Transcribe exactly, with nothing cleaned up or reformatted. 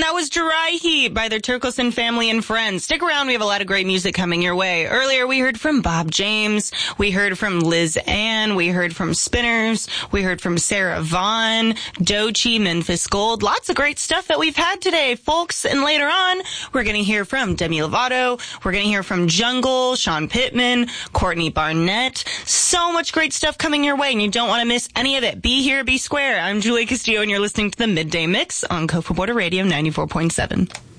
that was Dry Heat by the Turkelson Family and Friends. Stick around, we have a lot of great music coming your way. Earlier, we heard from Bob James, we heard from Liz Ann, we heard from Spinners, we heard from Sarah Vaughan, Doechii, Memphis Gold. Lots of great stuff that we've had today, folks. And later on, we're going to hear from Demi Lovato, we're going to hear from Jungle, Sean Pittman, Courtney Barnett. So much great stuff coming your way, and you don't want to miss any of it. Be here, be square. I'm Julie Castillo, and you're listening to the Midday Mix on Kofa Border Radio ninety-four point seven.